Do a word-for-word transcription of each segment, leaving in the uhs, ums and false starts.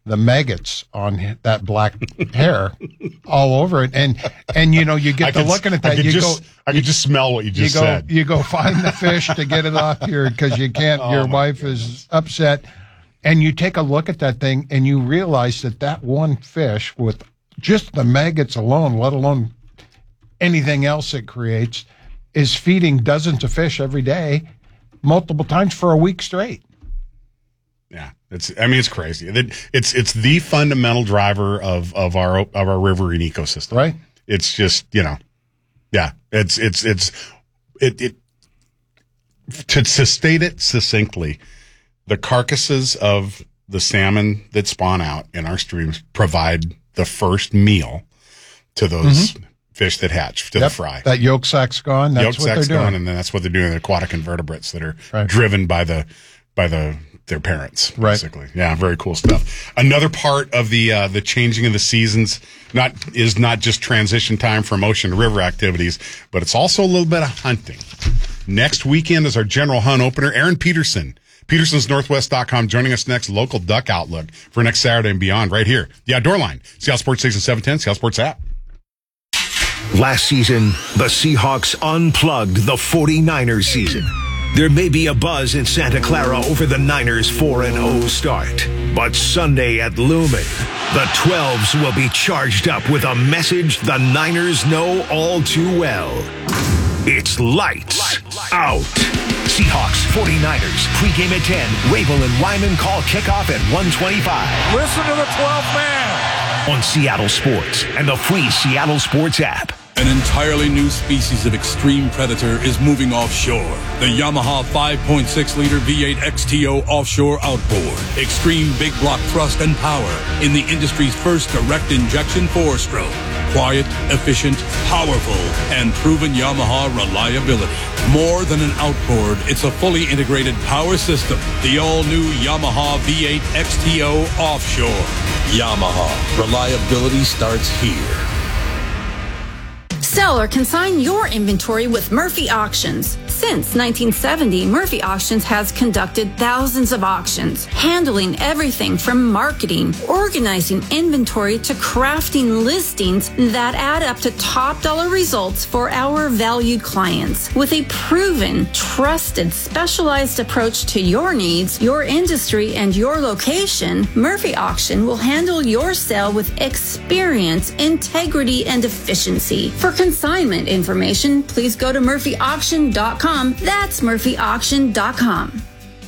the maggots on that black hair all over it. And, and you know, you get to looking at that. I you just, go, I could just smell what you just you go, said. You go find the fish to get it off here because you can't, oh your wife goodness. is upset. And you take a look at that thing and you realize that that one fish with just the maggots alone, let alone anything else it creates, is feeding dozens of fish every day, multiple times for a week straight. Yeah, it's. I mean, it's crazy. It, it's it's the fundamental driver of, of our of our riverine ecosystem. Right. It's just, you know, yeah. It's it's it's it it to to state it succinctly, the carcasses of the salmon that spawn out in our streams provide the first meal to those mm-hmm. fish that hatch to yep. the fry. That yolk sack's gone. That's yolk what sack's they're doing, gone, and then that's what they're doing. The aquatic invertebrates that are right. driven by the by the their parents, right. basically. Yeah, very cool stuff. Another part of the uh, the changing of the seasons not is not just transition time from ocean to river activities, but it's also a little bit of hunting. Next weekend is our general hunt opener. Aaron Peterson, Petersons Northwest dot com, joining us next. Local duck outlook for next Saturday and beyond, right here. The Outdoor Line, Seattle Sports Station seven ten, Seattle Sports app. Last season, the Seahawks unplugged the forty-niners season. There may be a buzz in Santa Clara over the Niners' four and oh start. But Sunday at Lumen, the twelves will be charged up with a message the Niners know all too well. It's lights out. Seahawks, forty-niners, pregame at ten. Rabel and Wyman call kickoff at one twenty-five. Listen to the twelfth man. On Seattle Sports and the free Seattle Sports app. An entirely new species of extreme predator is moving offshore. The Yamaha five point six liter V eight X T O offshore outboard. Extreme big block thrust and power in the industry's first direct injection four-stroke. Quiet, efficient, powerful, and proven Yamaha reliability. More than an outboard, it's a fully integrated power system. The all-new Yamaha V eight X T O offshore. Yamaha. Reliability starts here. Sell or consign your inventory with Murphy Auctions. Since nineteen seventy, Murphy Auctions has conducted thousands of auctions, handling everything from marketing, organizing inventory to crafting listings that add up to top dollar results for our valued clients. With a proven, trusted, specialized approach to your needs, your industry, and your location, Murphy Auction will handle your sale with experience, integrity, and efficiency. For consignment information, please go to murphy auction dot com. That's murphy auction dot com.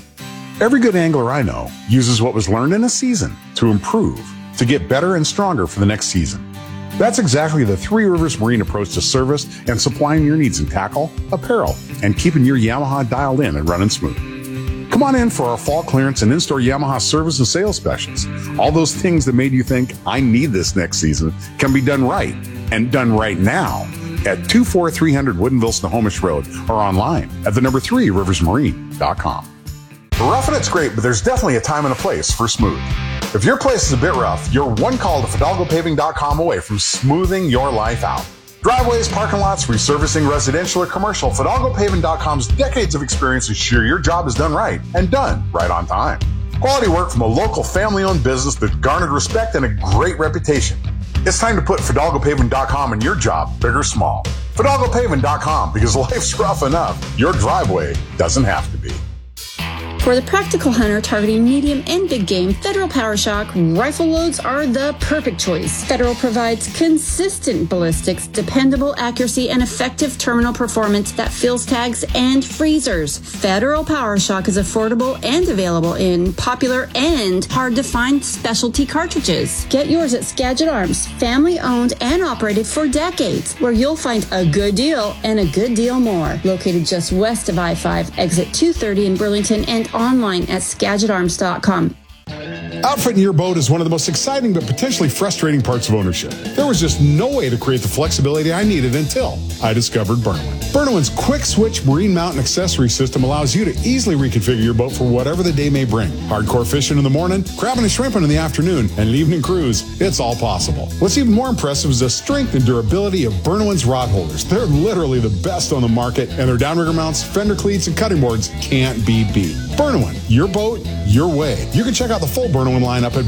Every good angler I know uses what was learned in a season to improve, to get better and stronger for the next season. That's exactly the Three Rivers Marine approach to service and supplying your needs in tackle, apparel, and keeping your Yamaha dialed in and running smooth. Come on in for our fall clearance and in-store Yamaha service and sales specials. All those things that made you think, I need this next season, can be done right, and done right now at two four three hundred Woodinville Snohomish Road or online at the number three rivers marine dot com. Roughing it's great, but there's definitely a time and a place for smooth. If your place is a bit rough, you're one call to fidalgo paving dot com away from smoothing your life out. Driveways, parking lots, resurfacing residential or commercial, fidalgo paving dot com's decades of experience ensure your job is done right and done right on time. Quality work from a local family-owned business that garnered respect and a great reputation. It's time to put fidalgo paving dot com in your job, big or small. fidalgo paving dot com, because life's rough enough. Your driveway doesn't have to be. For the practical hunter targeting medium and big game, Federal PowerShock rifle loads are the perfect choice. Federal provides consistent ballistics, dependable accuracy, and effective terminal performance that fills tags and freezers. Federal PowerShock is affordable and available in popular and hard-to-find specialty cartridges. Get yours at Skagit Arms, family-owned and operated for decades, where you'll find a good deal and a good deal more. Located just west of I five, exit two thirty in Burlington, and online at skagit arms dot com. Outfitting your boat is one of the most exciting but potentially frustrating parts of ownership. There was just no way to create the flexibility I needed until I discovered Burnowin. Burnowin's quick switch marine mount and accessory system allows you to easily reconfigure your boat for whatever the day may bring. Hardcore fishing in the morning, crabbing and shrimping in the afternoon, and an evening cruise, it's all possible. What's even more impressive is the strength and durability of Burnowin's rod holders. They're literally the best on the market, and their downrigger mounts, fender cleats, and cutting boards can't be beat. Burnowin, your boat, your way. You can check out the full Burnowin lineup at